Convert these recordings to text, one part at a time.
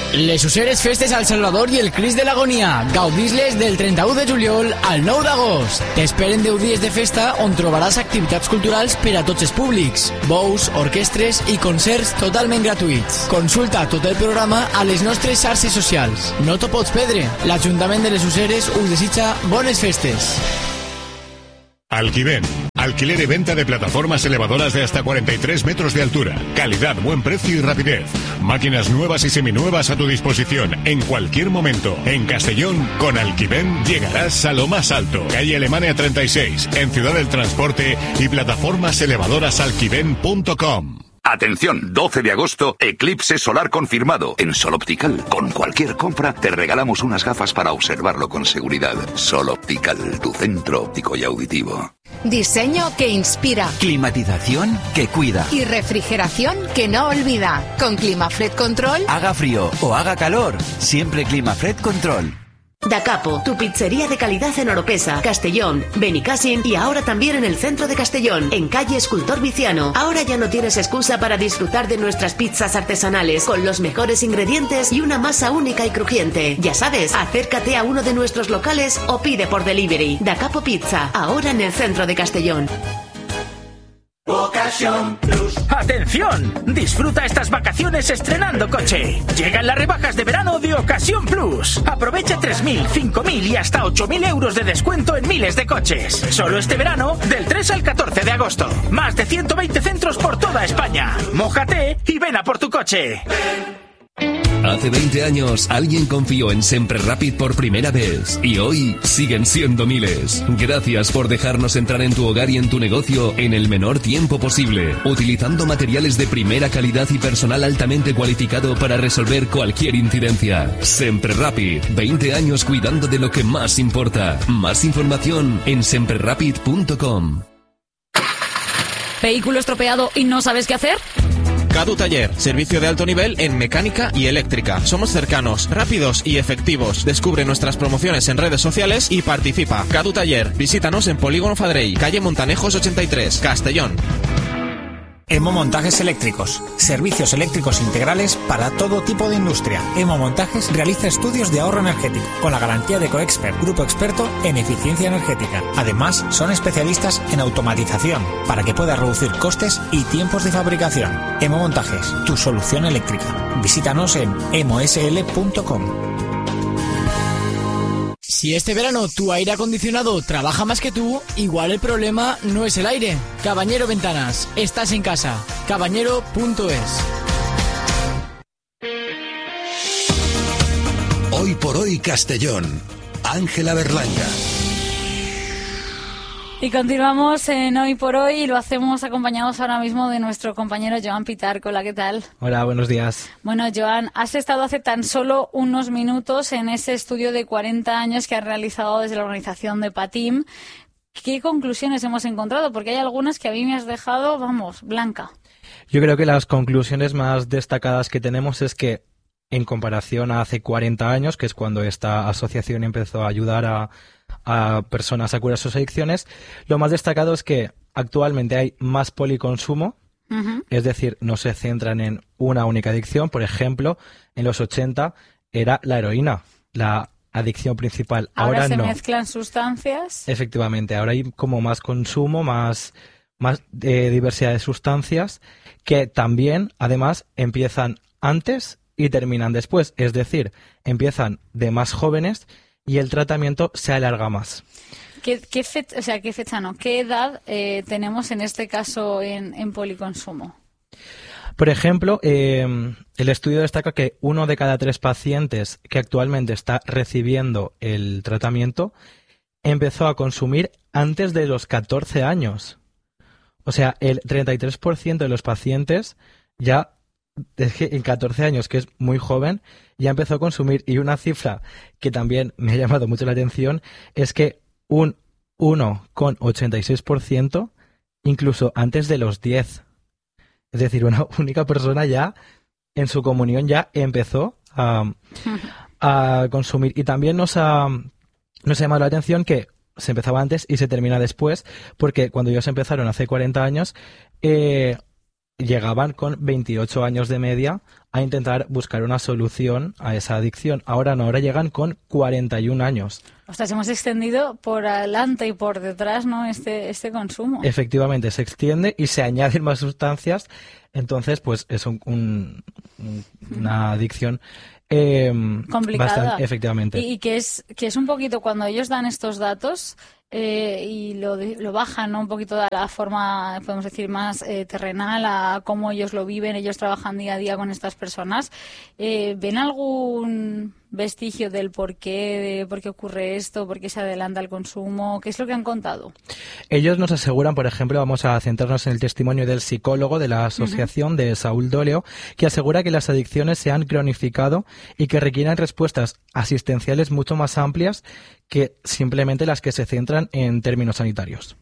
Les Useres festes al Salvador i el Crist de l'Agonia. Gaudis-les del 31 de juliol al 9 d'agost. T'esperen 10 dies de festa on trobaràs activitats culturals per a tots els públics, bous, orquestres i concerts totalment gratuïts. Consulta tot el programa a les nostres xarxes socials. No t'ho pots perdre. L'Ajuntament de les Useres us desitja bones festes. Alquiven. Alquiler y venta de plataformas elevadoras de hasta 43 metros de altura. Calidad, buen precio y rapidez. Máquinas nuevas y seminuevas a tu disposición en cualquier momento. En Castellón, con Alquiven llegarás a lo más alto. Calle Alemania 36, en Ciudad del Transporte y plataformas elevadoras alquiven.com. Atención, 12 de agosto, eclipse solar confirmado. En Sol Optical, con cualquier compra, te regalamos unas gafas para observarlo con seguridad. Sol Optical, tu centro óptico y auditivo. Diseño que inspira. Climatización que cuida. Y refrigeración que no olvida. Con Climafred Control. Haga frío o haga calor, siempre Climafred Control. Da Capo, tu pizzería de calidad en Oropesa, Castellón, Benicàssim y ahora también en el centro de Castellón, en calle Escultor Viciano. Ahora ya no tienes excusa para disfrutar de nuestras pizzas artesanales con los mejores ingredientes y una masa única y crujiente. Ya sabes, acércate a uno de nuestros locales o pide por delivery. Da Capo Pizza, ahora en el centro de Castellón. Ocasión Plus. ¡Atención! Disfruta estas vacaciones estrenando coche. Llegan las rebajas de verano de Ocasión Plus. Aprovecha 3.000, 5.000 y hasta 8.000 euros de descuento en miles de coches. Solo este verano, del 3 al 14 de agosto. Más de 120 centros por toda España. Mójate y ven a por tu coche. Hace 20 años alguien confió en Sempre Rapid por primera vez y hoy siguen siendo miles. Gracias por dejarnos entrar en tu hogar y en tu negocio en el menor tiempo posible, utilizando materiales de primera calidad y personal altamente cualificado para resolver cualquier incidencia. Sempre Rapid, 20 años cuidando de lo que más importa. Más información en semprerapid.com. ¿Vehículo estropeado y no sabes qué hacer? Cadu Taller, servicio de alto nivel en mecánica y eléctrica. Somos cercanos, rápidos y efectivos. Descubre nuestras promociones en redes sociales y participa. Cadu Taller, visítanos en Polígono Fadrell, calle Montanejos 83, Castellón. Emo Montajes Eléctricos. Servicios eléctricos integrales para todo tipo de industria. Emo Montajes realiza estudios de ahorro energético con la garantía de Coexpert, grupo experto en eficiencia energética. Además, son especialistas en automatización para que puedas reducir costes y tiempos de fabricación. Emo Montajes, tu solución eléctrica. Visítanos en emosl.com. Si este verano tu aire acondicionado trabaja más que tú, igual el problema no es el aire. Cabañero Ventanas, estás en casa. Cabañero.es. Hoy por hoy Castellón. Ángela Berlanga. Y continuamos en Hoy por Hoy y lo hacemos acompañados ahora mismo de nuestro compañero Joan Pitarco. Hola, ¿qué tal? Hola, buenos días. Bueno, Joan, has estado hace tan solo unos minutos en ese estudio de 40 años que has realizado desde la organización de PATIM. ¿Qué conclusiones hemos encontrado? Porque hay algunas que a mí me has dejado, vamos, blanca. Yo creo que las conclusiones más destacadas que tenemos es que en comparación a hace 40 años, que es cuando esta asociación empezó a ayudar a personas a curar sus adicciones, lo más destacado es que actualmente hay más policonsumo, es decir, no se centran en una única adicción. Por ejemplo, en los 80 era la heroína, la adicción principal. Ahora se no. Mezclan sustancias. Efectivamente, ahora hay como más consumo, más diversidad de sustancias que también, además, empiezan antes y terminan después. Es decir, empiezan de más jóvenes y el tratamiento se alarga más. ¿Qué fecha no? ¿Qué edad tenemos en este caso en policonsumo? Por ejemplo, el estudio destaca que 1 de cada 3 pacientes que actualmente está recibiendo el tratamiento empezó a consumir antes de los 14 años. O sea, el 33% de los pacientes ya en 14 años, que es muy joven, ya empezó a consumir. Y una cifra que también me ha llamado mucho la atención es que un 1,86% incluso antes de los 10. Es decir, una única persona ya en su comunión ya empezó a consumir. Y también nos ha llamado la atención que se empezaba antes y se termina después, porque cuando ellos empezaron hace 40 años, llegaban con 28 años de media a intentar buscar una solución a esa adicción. Ahora no, ahora llegan con 41 años. Ostras, hemos extendido por adelante y por detrás, ¿no?, este consumo. Efectivamente, se extiende y se añaden más sustancias. Entonces, pues es una adicción complicada. Bastante, efectivamente. Y que es un poquito cuando ellos dan estos datos y lo bajan, ¿no?, un poquito de la forma, podemos decir, más terrenal a cómo ellos lo viven, ellos trabajan día a día con estas personas. ¿Ven algún vestigio del por qué ocurre esto, por qué se adelanta el consumo? ¿Qué es lo que han contado? Ellos nos aseguran, por ejemplo, vamos a centrarnos en el testimonio del psicólogo de la asociación, de Saúl Doleo, que asegura que las adicciones se han cronificado y que requieren respuestas asistenciales mucho más amplias que simplemente las que se centran en términos sanitarios.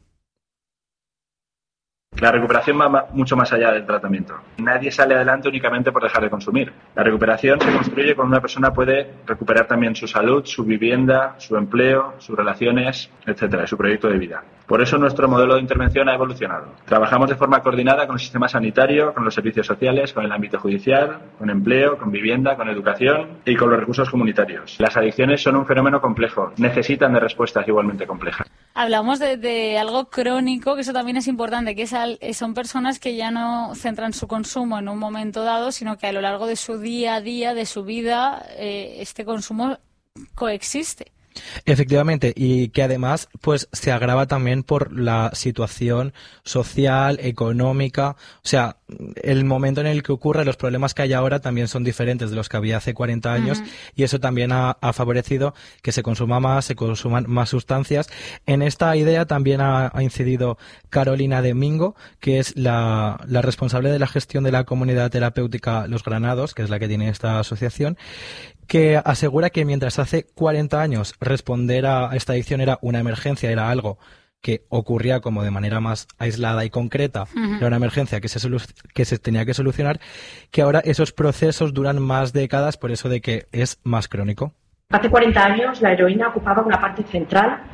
La recuperación va mucho más allá del tratamiento. Nadie sale adelante únicamente por dejar de consumir. La recuperación se construye cuando una persona puede recuperar también su salud, su vivienda, su empleo, sus relaciones, etcétera, su proyecto de vida. Por eso nuestro modelo de intervención ha evolucionado. Trabajamos de forma coordinada con el sistema sanitario, con los servicios sociales, con el ámbito judicial, con empleo, con vivienda, con educación y con los recursos comunitarios. Las adicciones son un fenómeno complejo, necesitan de respuestas igualmente complejas. Hablamos de algo crónico, que eso también es importante, que son personas que ya no centran su consumo en un momento dado, sino que a lo largo de su día a día, de su vida, este consumo coexiste. Efectivamente, y que además pues se agrava también por la situación social, económica. O sea, el momento en el que ocurre, los problemas que hay ahora también son diferentes de los que había hace 40 años y eso también ha favorecido que se consuman más sustancias. En esta idea también ha incidido Carolina Domingo, que es la responsable de la gestión de la comunidad terapéutica Los Granados, que es la que tiene esta asociación, que asegura que mientras hace 40 años responder a esta adicción era una emergencia, era algo que ocurría como de manera más aislada y concreta, era una emergencia que se tenía que solucionar, que ahora esos procesos duran más décadas, por eso de que es más crónico. Hace 40 años la heroína ocupaba una parte central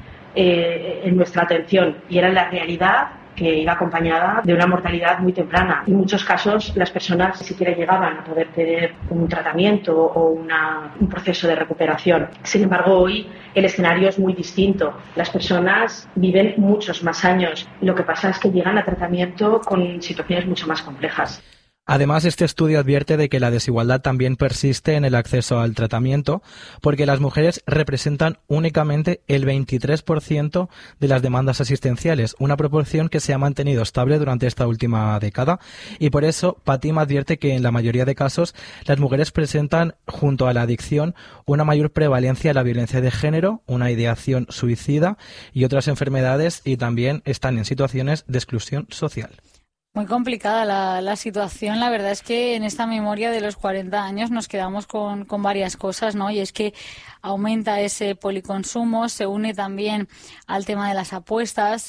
en nuestra atención y era la realidad que iba acompañada de una mortalidad muy temprana. En muchos casos las personas ni siquiera llegaban a poder tener un tratamiento o un proceso de recuperación. Sin embargo, hoy el escenario es muy distinto. Las personas viven muchos más años. Lo que pasa es que llegan a tratamiento con situaciones mucho más complejas. Además, este estudio advierte de que la desigualdad también persiste en el acceso al tratamiento, porque las mujeres representan únicamente el 23% de las demandas asistenciales, una proporción que se ha mantenido estable durante esta última década, y por eso Patim advierte que en la mayoría de casos las mujeres presentan, junto a la adicción, una mayor prevalencia de la violencia de género, una ideación suicida y otras enfermedades, y también están en situaciones de exclusión social. Muy complicada la situación. La verdad es que en esta memoria de los 40 años nos quedamos con varias cosas, ¿no? Y es que aumenta ese policonsumo, se une también al tema de las apuestas,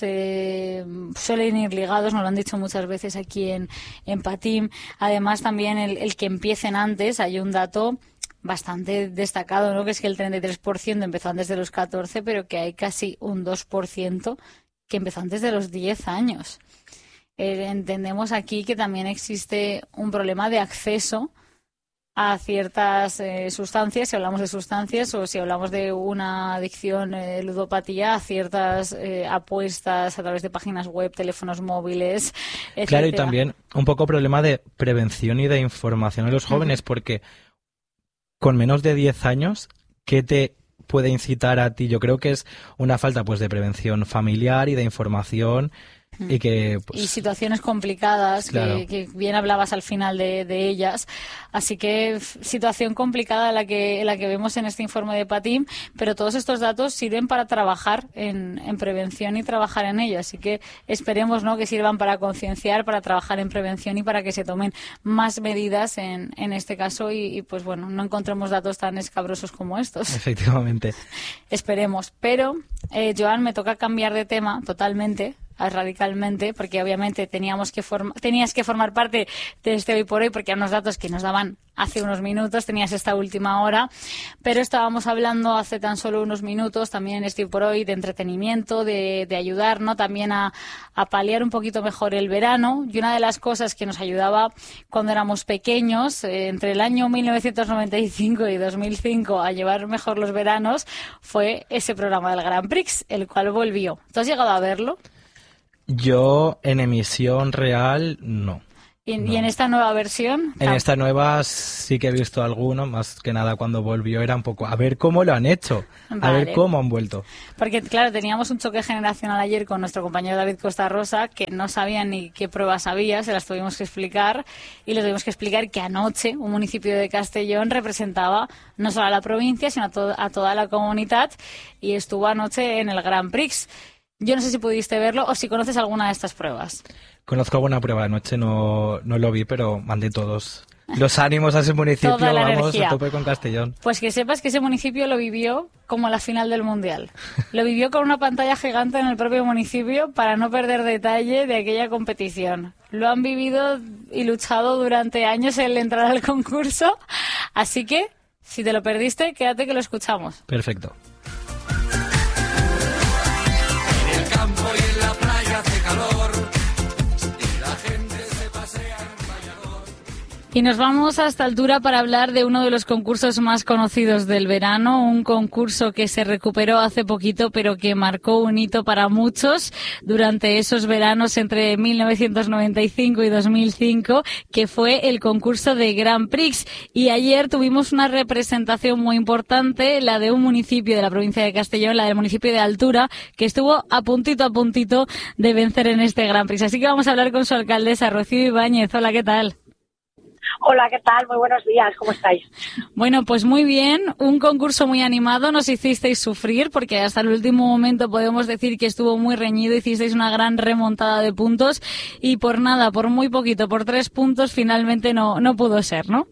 suelen ir ligados, nos lo han dicho muchas veces aquí en Patim. Además también el que empiecen antes, hay un dato bastante destacado, ¿no? Que es que el 33% empezó antes de los 14, pero que hay casi un 2% que empezó antes de los 10 años. Entendemos aquí que también existe un problema de acceso a ciertas sustancias, si hablamos de sustancias o si hablamos de una adicción, ludopatía, a ciertas apuestas a través de páginas web, teléfonos móviles, etcétera. Claro, y también un poco problema de prevención y de información a los jóvenes, porque con menos de 10 años, ¿qué te puede incitar a ti? Yo creo que es una falta pues de prevención familiar y de información. Y situaciones complicadas, claro, que bien hablabas al final de ellas. Así que situación complicada la que vemos en este informe de Patim, pero todos estos datos sirven para trabajar en prevención y trabajar en ello. Así que esperemos, ¿no?, que sirvan para concienciar, para trabajar en prevención y para que se tomen más medidas en este caso y pues bueno, no encontremos datos tan escabrosos como estos. Efectivamente. Esperemos. Pero, Joan, me toca cambiar de tema totalmente. radicalmente, porque obviamente tenías que formar parte de este Hoy por Hoy, porque eran unos datos que nos daban hace unos minutos, tenías esta última hora, pero estábamos hablando hace tan solo unos minutos también en este Hoy por Hoy de entretenimiento, de ayudar, ¿no?, también a paliar un poquito mejor el verano. Y una de las cosas que nos ayudaba cuando éramos pequeños, entre el año 1995 y 2005, a llevar mejor los veranos, fue ese programa del Grand Prix, el cual volvió. ¿Tú has llegado a verlo? Yo en emisión real no. ¿Y en esta nueva versión? En esta nueva sí que he visto alguno, más que nada cuando volvió era un poco a ver cómo lo han hecho, a ver cómo han vuelto. Porque claro, teníamos un choque generacional ayer con nuestro compañero David Costa Rosa, que no sabía ni qué pruebas había, se las tuvimos que explicar, y le tuvimos que explicar que anoche un municipio de Castellón representaba no solo a la provincia, sino a toda la comunidad, y estuvo anoche en el Grand Prix. Yo no sé si pudiste verlo o si conoces alguna de estas pruebas. Conozco alguna prueba, anoche no lo vi, pero mandé todos los ánimos a ese municipio, vamos a tope con Castellón. Pues que sepas que ese municipio lo vivió como la final del Mundial. Lo vivió con una pantalla gigante en el propio municipio para no perder detalle de aquella competición. Lo han vivido y luchado durante años el entrar al concurso, así que si te lo perdiste, quédate que lo escuchamos. Perfecto. En el campo y en la playa hace calor. Y nos vamos a esta altura para hablar de uno de los concursos más conocidos del verano, un concurso que se recuperó hace poquito, pero que marcó un hito para muchos durante esos veranos entre 1995 y 2005, que fue el concurso de Grand Prix. Y ayer tuvimos una representación muy importante, la de un municipio de la provincia de Castellón, la del municipio de Altura, que estuvo a puntito de vencer en este Grand Prix. Así que vamos a hablar con su alcaldesa, Rocío Ibáñez. Hola, ¿qué tal? Hola, ¿qué tal? Muy buenos días, ¿cómo estáis? Bueno, pues muy bien, un concurso muy animado, nos hicisteis sufrir porque hasta el último momento podemos decir que estuvo muy reñido, hicisteis una gran remontada de puntos y por nada, por muy poquito, por 3 puntos finalmente no pudo ser, ¿no?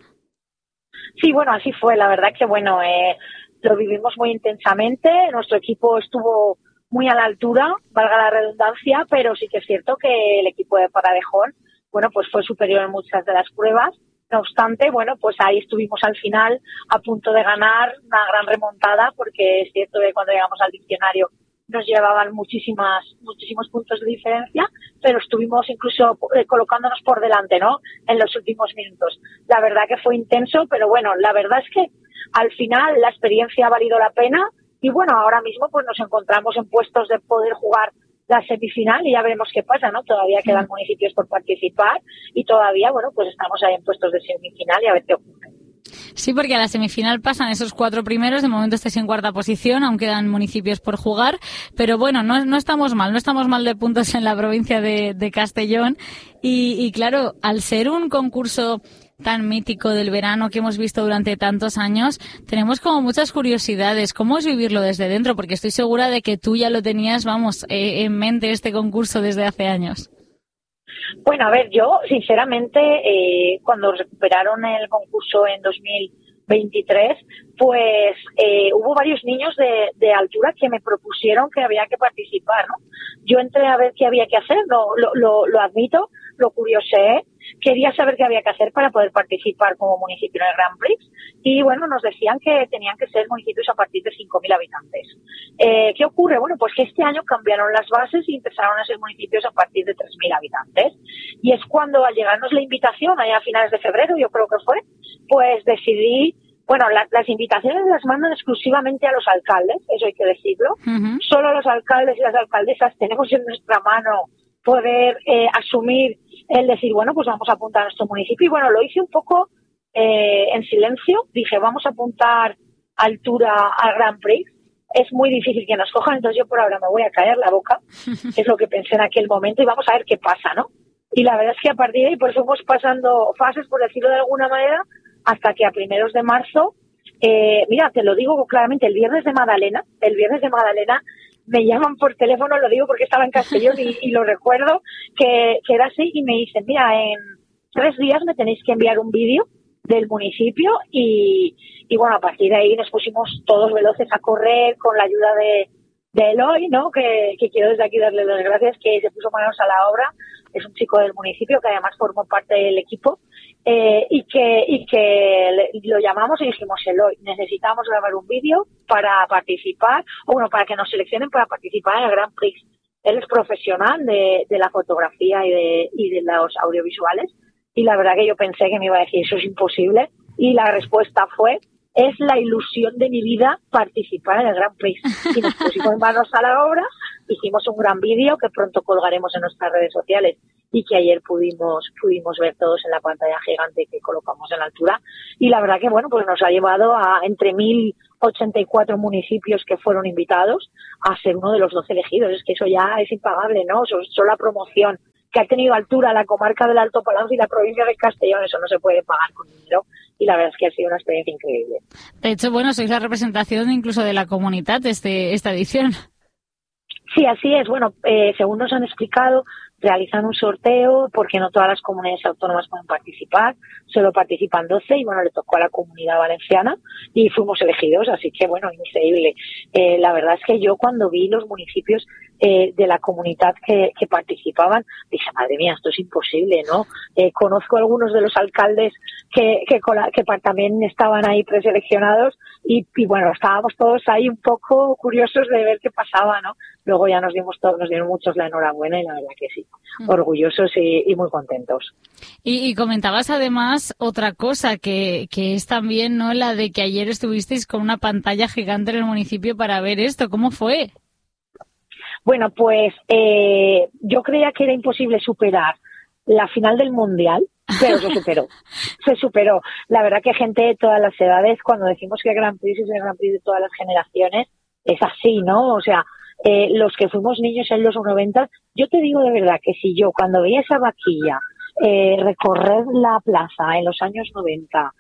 Sí, bueno, así fue, la verdad que bueno, lo vivimos muy intensamente, nuestro equipo estuvo muy a la altura, valga la redundancia, pero sí que es cierto que el equipo de Paradejón, bueno, pues fue superior en muchas de las pruebas. No obstante, bueno, pues ahí estuvimos al final a punto de ganar una gran remontada, porque es cierto que cuando llegamos al diccionario nos llevaban muchísimos puntos de diferencia, pero estuvimos incluso colocándonos por delante, ¿no?, en los últimos minutos. La verdad que fue intenso, pero bueno, la verdad es que al final la experiencia ha valido la pena y bueno, ahora mismo pues nos encontramos en puestos de poder jugar la semifinal y ya veremos qué pasa, ¿no? Todavía quedan municipios por participar y todavía, bueno, pues estamos ahí en puestos de semifinal y a ver qué ocurre. Sí, porque a la semifinal pasan esos 4 primeros, de momento estáis en 4ª posición, aún quedan municipios por jugar, pero bueno, no estamos mal de puntos en la provincia de Castellón y claro, al ser un concurso tan mítico del verano que hemos visto durante tantos años, tenemos como muchas curiosidades. ¿Cómo es vivirlo desde dentro? Porque estoy segura de que tú ya lo tenías, en mente este concurso desde hace años. Bueno, a ver, yo sinceramente cuando recuperaron el concurso en 2023, pues hubo varios niños de Altura que me propusieron que había que participar, ¿no? Yo entré a ver qué había que hacer, lo admito, lo curioseé, quería saber qué había que hacer para poder participar como municipio en el Grand Prix y bueno, nos decían que tenían que ser municipios a partir de 5.000 habitantes. ¿Qué ocurre? Bueno, pues que este año cambiaron las bases y empezaron a ser municipios a partir de 3.000 habitantes y es cuando al llegarnos la invitación, allá a finales de febrero, yo creo que fue, pues decidí, bueno, las invitaciones las mandan exclusivamente a los alcaldes, eso hay que decirlo. Uh-huh. Solo los alcaldes y las alcaldesas tenemos en nuestra mano poder asumir el decir, bueno, pues vamos a apuntar a nuestro municipio. Y bueno, lo hice un poco en silencio. Dije, vamos a apuntar Altura al Grand Prix. Es muy difícil que nos cojan, entonces yo por ahora me voy a caer la boca. Es lo que pensé en aquel momento y vamos a ver qué pasa, ¿no? Y la verdad es que a partir de ahí pues fuimos pasando fases, por decirlo de alguna manera, hasta que a primeros de marzo, mira, te lo digo claramente, el viernes de Magdalena, me llaman por teléfono, lo digo porque estaba en Castellón y lo recuerdo, que era así, y me dicen, mira, en 3 días me tenéis que enviar un vídeo del municipio y bueno, a partir de ahí nos pusimos todos veloces a correr con la ayuda Eloy, ¿no? Que quiero desde aquí darle las gracias, que se puso manos a la obra. Es un chico del municipio que además formó parte del equipo y que lo llamamos y dijimos, Eloy, necesitamos grabar un vídeo para participar, para que nos seleccionen para participar en el Grand Prix. Él es profesional de la fotografía y de los audiovisuales, y la verdad que yo pensé que me iba a decir, eso es imposible, y la respuesta fue, es la ilusión de mi vida participar en el Grand Prix. Y nos pusimos manos a la obra, hicimos un gran vídeo que pronto colgaremos en nuestras redes sociales y que ayer pudimos ver todos en la pantalla gigante que colocamos en la altura. Y la verdad que, bueno, pues nos ha llevado a entre 1.084 municipios que fueron invitados a ser uno de los 12 elegidos. Es que eso ya es impagable, ¿no? Solo la promoción que ha tenido altura la comarca del Alto Palancia y la provincia de Castellón, eso no se puede pagar con dinero, y la verdad es que ha sido una experiencia increíble. De hecho, bueno, sois la representación incluso de la comunidad esta edición. Sí, así es. Bueno, según nos han explicado, realizan un sorteo porque no todas las comunidades autónomas pueden participar, solo participan 12 y bueno, le tocó a la Comunidad Valenciana y fuimos elegidos, así que bueno, increíble. La verdad es que yo cuando vi los municipios de la comunidad que participaban, dije, madre mía, esto es imposible, ¿no? Conozco a algunos de los alcaldes que también estaban ahí preseleccionados y bueno, estábamos todos ahí un poco curiosos de ver qué pasaba, ¿no? Luego ya nos dieron muchos la enhorabuena y la verdad que sí, orgullosos y muy contentos. Y comentabas además otra cosa que es también, ¿no?, la de que ayer estuvisteis con una pantalla gigante en el municipio para ver esto. ¿Cómo fue? Bueno, pues yo creía que era imposible superar la final del Mundial, pero se superó. La verdad que gente de todas las edades, cuando decimos que el Grand Prix es el Grand Prix de todas las generaciones, es así, ¿no? O sea, los que fuimos niños en los 90, yo te digo de verdad que si yo cuando veía esa vaquilla recorrer la plaza en los años 90,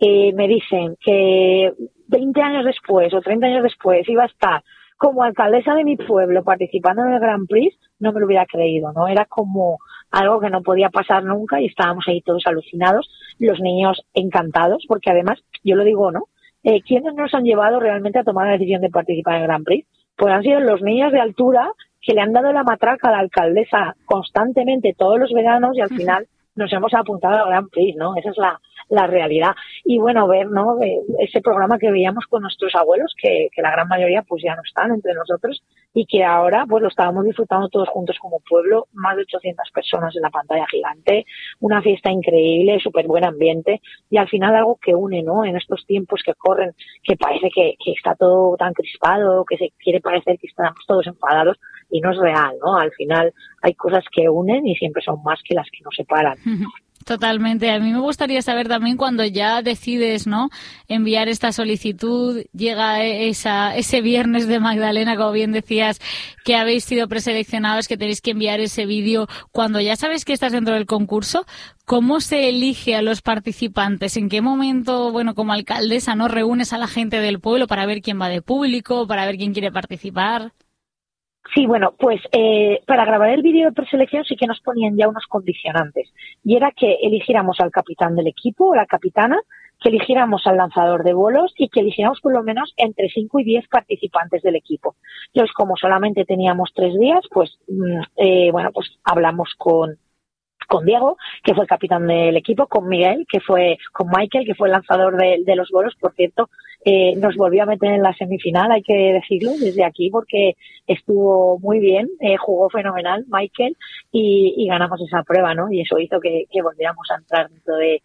me dicen que 20 años después o 30 años después iba a estar como alcaldesa de mi pueblo participando en el Grand Prix, no me lo hubiera creído, ¿no? Era como algo que no podía pasar nunca y estábamos ahí todos alucinados, los niños encantados, porque además, yo lo digo, ¿no? ¿Quiénes nos han llevado realmente a tomar la decisión de participar en el Grand Prix? Pues han sido los niños de altura que le han dado la matraca a la alcaldesa constantemente todos los veranos y al final nos hemos apuntado al Grand Prix, ¿no? Esa es la realidad. Y bueno, ver, ¿no?, ese programa que veíamos con nuestros abuelos, que la gran mayoría pues ya no están entre nosotros y que ahora pues lo estábamos disfrutando todos juntos como pueblo, más de 800 personas en la pantalla gigante, una fiesta increíble, súper buen ambiente y al final algo que une, ¿no?, en estos tiempos que corren, que parece que está todo tan crispado, que se quiere parecer que estamos todos enfadados y no es real, ¿no? Al final hay cosas que unen y siempre son más que las que nos separan. Totalmente. A mí me gustaría saber también cuando ya decides, ¿no?, enviar esta solicitud, llega ese viernes de Magdalena, como bien decías, que habéis sido preseleccionados, que tenéis que enviar ese vídeo. Cuando ya sabes que estás dentro del concurso, ¿cómo se elige a los participantes? ¿En qué momento, bueno, como alcaldesa, no reúnes a la gente del pueblo para ver quién va de público, para ver quién quiere participar? Sí, bueno, pues para grabar el vídeo de preselección sí que nos ponían ya unos condicionantes. Y era que eligiéramos al capitán del equipo o la capitana, que eligiéramos al lanzador de bolos y que eligiéramos por lo menos entre 5 y 10 participantes del equipo. Entonces, como solamente teníamos 3 días, pues bueno, pues hablamos con Diego, que fue el capitán del equipo, con Michael, que fue el lanzador de los bolos. Por cierto, nos volvió a meter en la semifinal, hay que decirlo desde aquí, porque estuvo muy bien, jugó fenomenal Michael y ganamos esa prueba, ¿no? Y eso hizo que volviéramos a entrar dentro de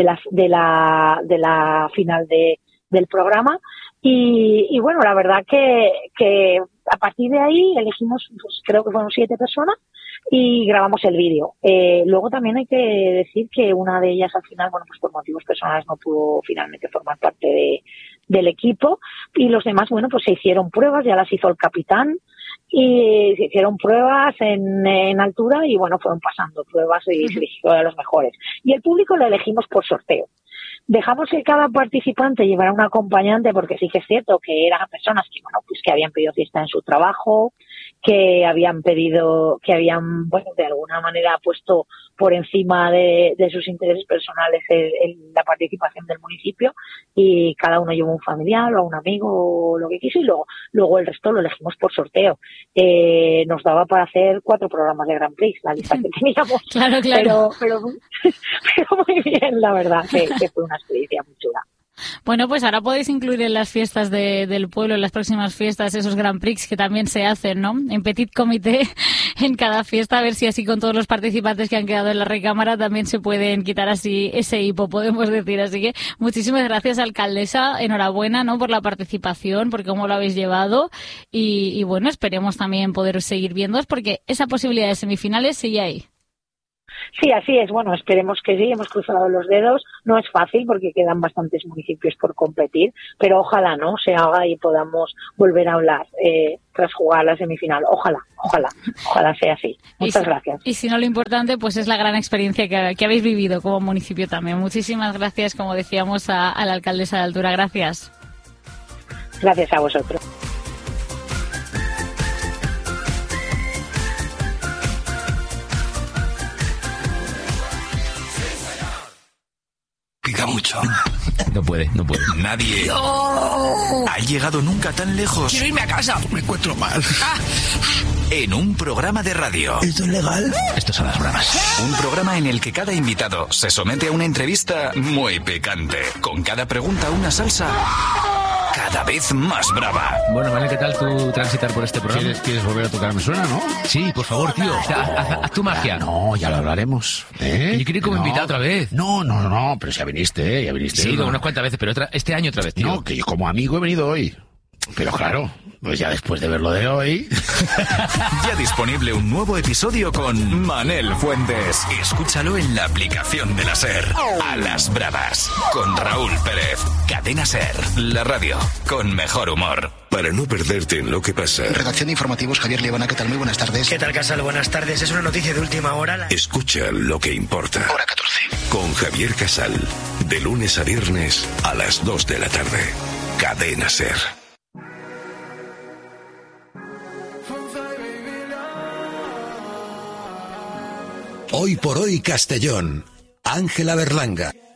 la final del programa. Y bueno, la verdad que a partir de ahí elegimos, pues creo que fueron 7 personas y grabamos el vídeo. Luego también hay que decir que una de ellas al final, bueno, pues por motivos personales no pudo finalmente formar parte del equipo y los demás, bueno, pues se hicieron pruebas, ya las hizo el capitán y se hicieron pruebas en altura y bueno, fueron pasando pruebas y se eligió a los mejores. Y el público lo elegimos por sorteo. Dejamos que cada participante llevara un acompañante porque sí que es cierto que eran personas que, bueno, pues que habían pedido fiesta en su trabajo, que habían bueno, de alguna manera puesto por encima de sus intereses personales la participación del municipio y cada uno llevó un familiar o a un amigo o lo que quiso, y luego el resto lo elegimos por sorteo. Nos daba para hacer 4 programas de Grand Prix, la lista que teníamos. Claro. Pero muy bien, la verdad, que fue una experiencia muy chula. Bueno, pues ahora podéis incluir en las fiestas del pueblo, en las próximas fiestas, esos Grand Prix que también se hacen, ¿no? En petit comité, en cada fiesta, a ver si así con todos los participantes que han quedado en la recámara también se pueden quitar así ese hipo, podemos decir. Así que muchísimas gracias, alcaldesa, enhorabuena, ¿no?, por la participación, por cómo lo habéis llevado y bueno, esperemos también poder seguir viéndoos porque esa posibilidad de semifinales sigue ahí. Sí, así es. Bueno, esperemos que sí. Hemos cruzado los dedos. No es fácil porque quedan bastantes municipios por competir, pero ojalá no se haga y podamos volver a hablar tras jugar la semifinal. Ojalá sea así. Muchas gracias. Y si no, lo importante pues es la gran experiencia que habéis vivido como municipio también. Muchísimas gracias, como decíamos, a la alcaldesa de Altura. Gracias. Gracias a vosotros. Pica mucho. No puede. Nadie ha llegado nunca tan lejos. Quiero irme a casa. Me encuentro mal. En un programa de radio. ¿Esto es legal? Estos son las bravas. Un programa en el que cada invitado se somete a una entrevista muy picante. Con cada pregunta una salsa cada vez más brava. Bueno, Manel, ¿qué tal tú transitar por este programa? ¿Quieres volver a tocar Me Suena, no? Sí, por favor, tío. Haz tu magia. No, ya lo hablaremos. ¿Eh? Yo quiero ir como invitado otra vez. No, pero ya viniste. Sí, como unas cuantas veces, pero este año otra vez, tío. No, que yo como amigo he venido hoy. Pero claro, pues ya después de ver lo de hoy... Ya disponible un nuevo episodio con Manel Fuentes. Escúchalo en la aplicación de la SER. A las bravas, con Raúl Pérez. Cadena SER, la radio con mejor humor. Para no perderte en lo que pasa. Redacción de informativos, Javier Liebana, ¿qué tal? Muy buenas tardes. ¿Qué tal, Casal? Buenas tardes. Es una noticia de última hora. Escucha lo que importa. Hora 14. Con Javier Casal. De lunes a viernes a las 2 de la tarde. Cadena SER. Hoy por hoy Castellón. Ángela Berlanga.